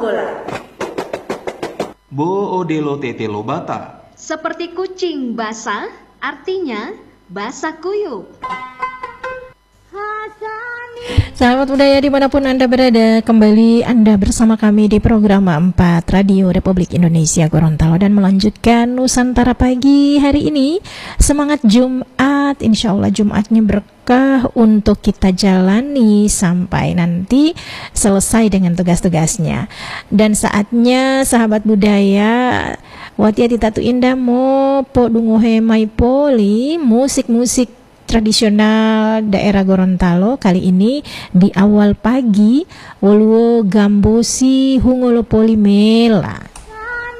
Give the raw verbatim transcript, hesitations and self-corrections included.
bola. Bo odelo tetelo bata. Seperti kucing basah, artinya basah kuyup. Sahabat budaya dimanapun Anda berada, kembali Anda bersama kami di program empat Radio Republik Indonesia Gorontalo dan melanjutkan Nusantara Pagi hari ini. Semangat Jumat, insya Allah Jumatnya berkah untuk kita jalani sampai nanti selesai dengan tugas-tugasnya. Dan saatnya sahabat budaya, watia titatu indah mo po dungohe mai poli musik-musik tradisional daerah Gorontalo kali ini di awal pagi Woluwo Gambosi Hungolo Polimela.